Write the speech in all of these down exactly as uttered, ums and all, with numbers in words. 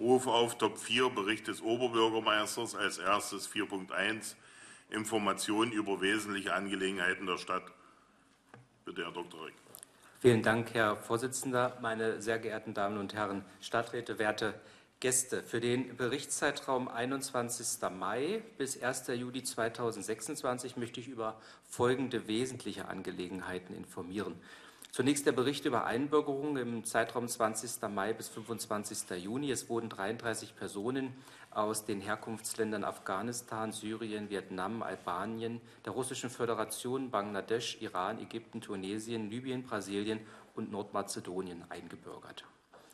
rufe auf Top vier, Bericht des Oberbürgermeisters, als erstes vier Punkt eins, Informationen über wesentliche Angelegenheiten der Stadt. Bitte, Herr Doktor Rick. Vielen Dank, Herr Vorsitzender, meine sehr geehrten Damen und Herren Stadträte, werte Gäste. Für den Berichtszeitraum einundzwanzigster Mai bis erster Juli zweitausendsechsundzwanzig möchte ich über folgende wesentliche Angelegenheiten informieren. Zunächst der Bericht über Einbürgerungen im Zeitraum zwanzigster Mai bis fünfundzwanzigster Juni. Es wurden dreiunddreißig Personen aus den Herkunftsländern Afghanistan, Syrien, Vietnam, Albanien, der Russischen Föderation, Bangladesch, Iran, Ägypten, Tunesien, Libyen, Brasilien und Nordmazedonien eingebürgert.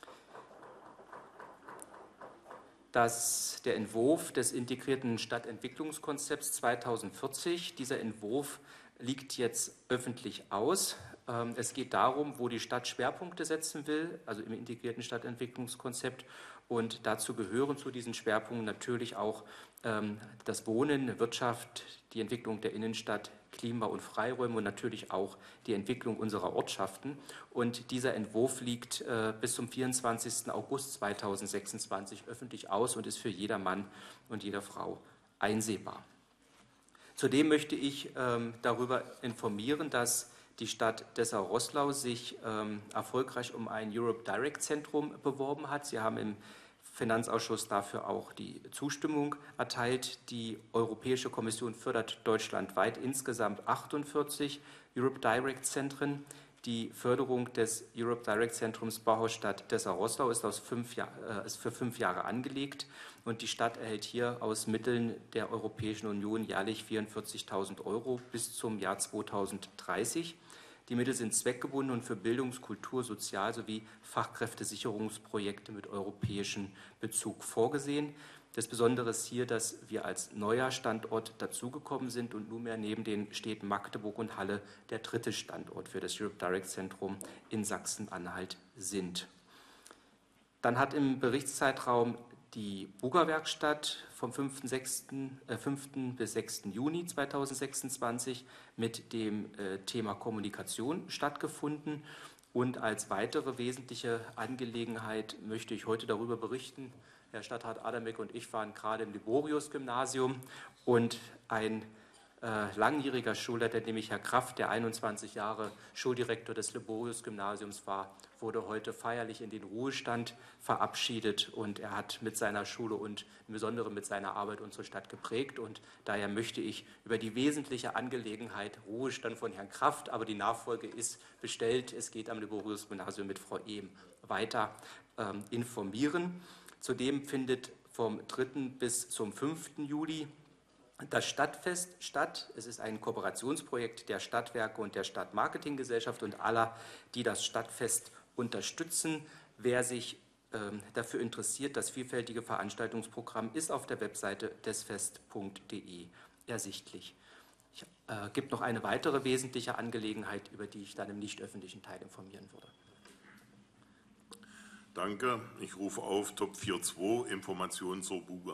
Das, der Entwurf des integrierten Stadtentwicklungskonzepts zweitausendvierzig, dieser Entwurf liegt jetzt öffentlich aus. Es geht darum, wo die Stadt Schwerpunkte setzen will, also im integrierten Stadtentwicklungskonzept. Und dazu gehören zu diesen Schwerpunkten natürlich auch ähm, das Wohnen, Wirtschaft, die Entwicklung der Innenstadt, Klima- und Freiräume und natürlich auch die Entwicklung unserer Ortschaften. Und dieser Entwurf liegt äh, bis zum vierundzwanzigsten August zweitausendsechsundzwanzig öffentlich aus und ist für jeder Mann und jede Frau einsehbar. Zudem möchte ich ähm, darüber informieren, dass die Stadt Dessau-Roßlau sich ähm, erfolgreich um ein Europe Direct Zentrum beworben hat. Sie haben im Finanzausschuss dafür auch die Zustimmung erteilt. Die Europäische Kommission fördert deutschlandweit insgesamt achtundvierzig Europe Direct Zentren. Die Förderung des Europe Direct Zentrums Bauhausstadt Dessau-Roßlau ist, aus fünf Jahr, äh, ist für fünf Jahre angelegt und die Stadt erhält hier aus Mitteln der Europäischen Union jährlich vierundvierzigtausend Euro bis zum Jahr zweitausenddreißig. Die Mittel sind zweckgebunden und für Bildungs-, Kultur-, Sozial- sowie Fachkräftesicherungsprojekte mit europäischem Bezug vorgesehen. Das Besondere ist hier, dass wir als neuer Standort dazugekommen sind und nunmehr neben den Städten Magdeburg und Halle der dritte Standort für das Europe Direct Zentrum in Sachsen-Anhalt sind. Dann hat im Berichtszeitraum die Buga-Werkstatt vom fünften bis sechsten Juni zweitausendsechsundzwanzig mit dem äh, Thema Kommunikation stattgefunden. Und als weitere wesentliche Angelegenheit möchte ich heute darüber berichten. Herr Stadtrat Adamek und ich waren gerade im Liborius-Gymnasium und ein äh, langjähriger Schulleiter, nämlich Herr Kraft, der einundzwanzig Jahre Schuldirektor des Liborius-Gymnasiums war, wurde heute feierlich in den Ruhestand verabschiedet und er hat mit seiner Schule und im Besonderen mit seiner Arbeit unsere Stadt geprägt und daher möchte ich über die wesentliche Angelegenheit Ruhestand von Herrn Kraft, aber die Nachfolge ist bestellt, es geht am Liborius-Gymnasium mit Frau Ehm weiter, ähm, informieren. Zudem findet vom dritten bis zum fünften Juli das Stadtfest statt. Es ist ein Kooperationsprojekt der Stadtwerke und der Stadtmarketinggesellschaft und aller, die das Stadtfest unterstützen. Wer sich ähm, dafür interessiert, das vielfältige Veranstaltungsprogramm ist auf der Webseite desfest punkt de ersichtlich. Es äh, gibt noch eine weitere wesentliche Angelegenheit, über die ich dann im nicht öffentlichen Teil informieren würde. Danke. Ich rufe auf Top vier Punkt zwei, Informationen zur Buga.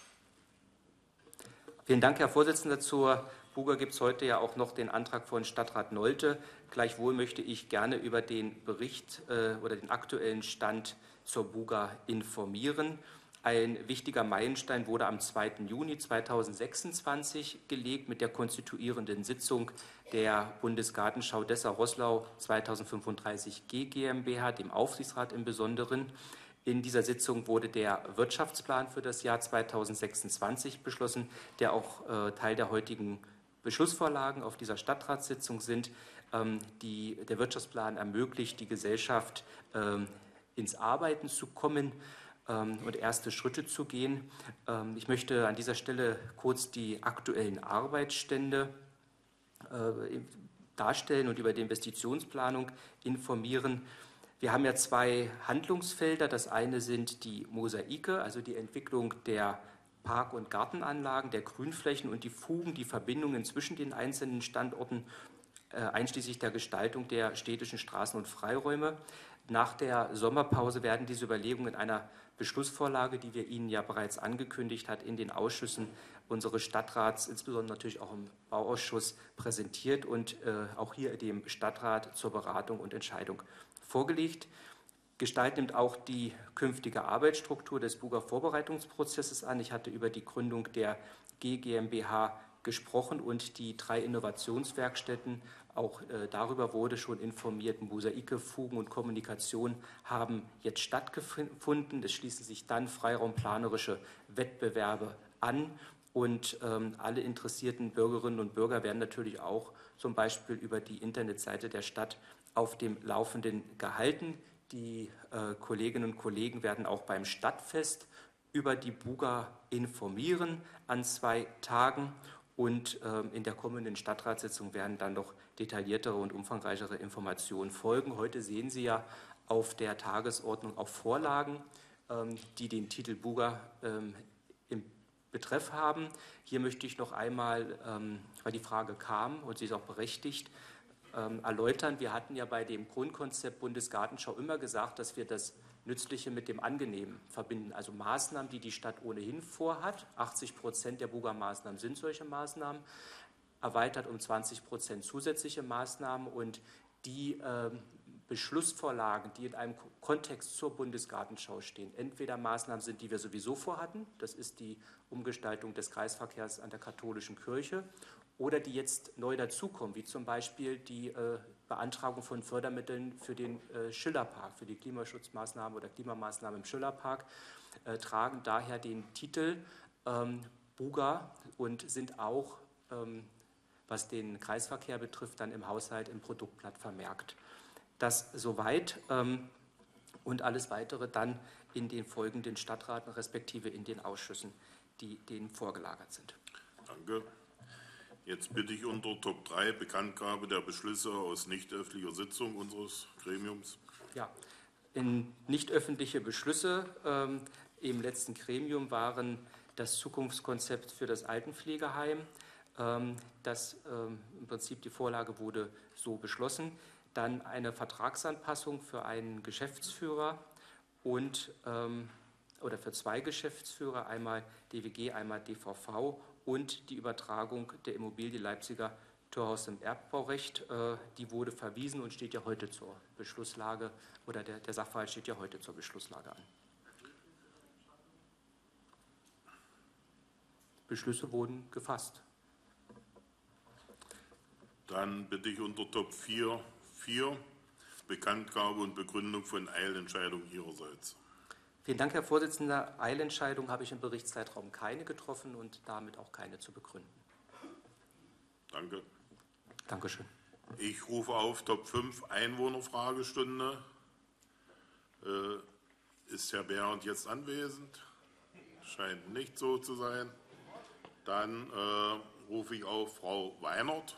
Vielen Dank, Herr Vorsitzender. Zur Buga gibt es heute ja auch noch den Antrag von Stadtrat Nolte. Gleichwohl möchte ich gerne über den Bericht äh, oder den aktuellen Stand zur Buga informieren. Ein wichtiger Meilenstein wurde am zweiten Juni zweitausendsechsundzwanzig gelegt mit der konstituierenden Sitzung der Bundesgartenschau Dessau-Roßlau zweitausendfünfunddreißig G GmbH, dem Aufsichtsrat im Besonderen. In dieser Sitzung wurde der Wirtschaftsplan für das Jahr zweitausendsechsundzwanzig beschlossen, der auch äh, Teil der heutigen Beschlussvorlagen auf dieser Stadtratssitzung sind. Ähm, die, der Wirtschaftsplan ermöglicht die Gesellschaft, ähm, ins Arbeiten zu kommen ähm, und erste Schritte zu gehen. Ähm, ich möchte an dieser Stelle kurz die aktuellen Arbeitsstände äh, darstellen und über die Investitionsplanung informieren. Wir haben ja zwei Handlungsfelder. Das eine sind die Mosaike, also die Entwicklung der Park- und Gartenanlagen, der Grünflächen und die Fugen, die Verbindungen zwischen den einzelnen Standorten, äh, einschließlich der Gestaltung der städtischen Straßen und Freiräume. Nach der Sommerpause werden diese Überlegungen in einer Beschlussvorlage, die wir Ihnen ja bereits angekündigt hat, in den Ausschüssen unseres Stadtrats, insbesondere natürlich auch im Bauausschuss, präsentiert und äh, auch hier dem Stadtrat zur Beratung und Entscheidung vorgelegt. Gestalt nimmt auch die künftige Arbeitsstruktur des Buga Vorbereitungsprozesses an. Ich hatte über die Gründung der G GmbH gesprochen und die drei Innovationswerkstätten, auch äh, darüber wurde schon informiert. Mosaike, Fugen und Kommunikation haben jetzt stattgefunden. Es schließen sich dann freiraumplanerische Wettbewerbe an und ähm, alle interessierten Bürgerinnen und Bürger werden natürlich auch zum Beispiel über die Internetseite der Stadt auf dem Laufenden gehalten. Die äh, Kolleginnen und Kollegen werden auch beim Stadtfest über die Buga informieren an zwei Tagen und äh, in der kommenden Stadtratssitzung werden dann noch detailliertere und umfangreichere Informationen folgen. Heute sehen Sie ja auf der Tagesordnung auch Vorlagen, ähm, die den Titel Buga ähm, im Betreff haben. Hier möchte ich noch einmal, ähm, weil die Frage kam und sie ist auch berechtigt, ähm, erläutern. Wir hatten ja bei dem Grundkonzept Bundesgartenschau immer gesagt, dass wir das Nützliche mit dem Angenehmen verbinden. Also Maßnahmen, die die Stadt ohnehin vorhat. achtzig Prozent der Buga-Maßnahmen sind solche Maßnahmen. Erweitert um zwanzig Prozent zusätzliche Maßnahmen und die äh, Beschlussvorlagen, die in einem Kontext zur Bundesgartenschau stehen, entweder Maßnahmen sind, die wir sowieso vorhatten, das ist die Umgestaltung des Kreisverkehrs an der katholischen Kirche, oder die jetzt neu dazukommen, wie zum Beispiel die äh, Beantragung von Fördermitteln für den äh, Schillerpark, für die Klimaschutzmaßnahmen oder Klimamaßnahmen im Schillerpark, äh, tragen daher den Titel ähm, Buga und sind auch, ähm, was den Kreisverkehr betrifft, dann im Haushalt im Produktblatt vermerkt. Das soweit ähm, und alles Weitere dann in den folgenden Stadtraten respektive in den Ausschüssen, die denen vorgelagert sind. Danke. Jetzt bitte ich unter Top drei Bekanntgabe der Beschlüsse aus nicht öffentlicher Sitzung unseres Gremiums. Ja, in nicht öffentliche Beschlüsse ähm, im letzten Gremium waren das Zukunftskonzept für das Altenpflegeheim. Ähm, das ähm, im Prinzip die Vorlage wurde so beschlossen. Dann eine Vertragsanpassung für einen Geschäftsführer und ähm, oder für zwei Geschäftsführer, einmal D W G, einmal D V V und die Übertragung der Immobilie Leipziger Torhaus im Erbbaurecht. Äh, die wurde verwiesen und steht ja heute zur Beschlusslage oder der, der Sachverhalt steht ja heute zur Beschlusslage an. Beschlüsse wurden gefasst. Dann bitte ich unter Top vier, vier Bekanntgabe und Begründung von Eilentscheidungen Ihrerseits. Vielen Dank, Herr Vorsitzender. Eilentscheidung habe ich im Berichtszeitraum keine getroffen und damit auch keine zu begründen. Danke. Dankeschön. Ich rufe auf Top fünf Einwohnerfragestunde. Äh, ist Herr Behrendt jetzt anwesend? Scheint nicht so zu sein. Dann äh, rufe ich auf Frau Weinert.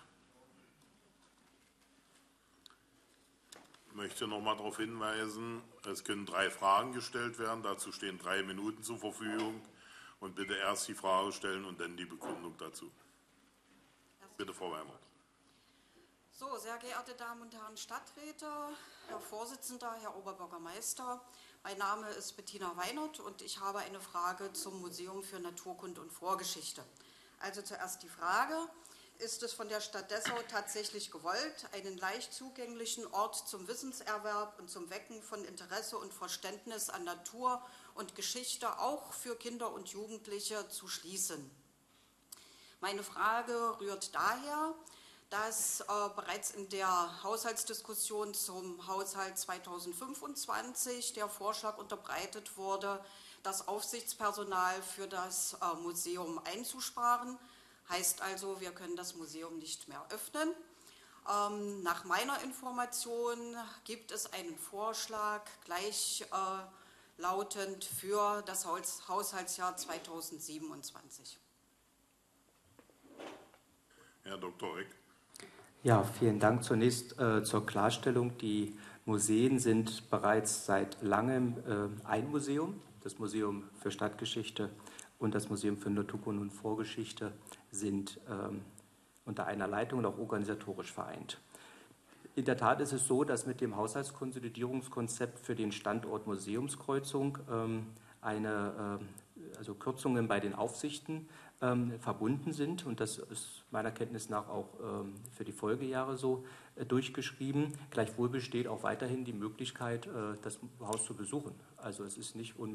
Ich möchte noch mal darauf hinweisen, es können drei Fragen gestellt werden. Dazu stehen drei Minuten zur Verfügung. Und bitte erst die Frage stellen und dann die Begründung dazu. Bitte, Frau Weinert. So, sehr geehrte Damen und Herren Stadträte, Herr Vorsitzender, Herr Oberbürgermeister, mein Name ist Bettina Weinert und ich habe eine Frage zum Museum für Naturkunde und Vorgeschichte. Also zuerst die Frage: Ist es von der Stadt Dessau tatsächlich gewollt, einen leicht zugänglichen Ort zum Wissenserwerb und zum Wecken von Interesse und Verständnis an Natur und Geschichte auch für Kinder und Jugendliche zu schließen? Meine Frage rührt daher, dass äh, bereits in der Haushaltsdiskussion zum Haushalt zweitausendfünfundzwanzig der Vorschlag unterbreitet wurde, das Aufsichtspersonal für das äh, Museum einzusparen. Heißt also, wir können das Museum nicht mehr öffnen. Ähm, nach meiner Information gibt es einen Vorschlag gleichlautend äh, für das Haus Haushaltsjahr zweitausendsiebenundzwanzig. Herr Doktor Reck. Ja, vielen Dank. Zunächst äh, zur Klarstellung. Die Museen sind bereits seit langem äh, ein Museum, das Museum für Stadtgeschichte und das Museum für Naturkunde und Vorgeschichte sind ähm, unter einer Leitung und auch organisatorisch vereint. In der Tat ist es so, dass mit dem Haushaltskonsolidierungskonzept für den Standort Museumskreuzung ähm, eine, äh, also Kürzungen bei den Aufsichten ähm, verbunden sind. Und das ist meiner Kenntnis nach auch ähm, für die Folgejahre so äh, durchgeschrieben. Gleichwohl besteht auch weiterhin die Möglichkeit, äh, das Haus zu besuchen. Also es ist nicht unmöglich.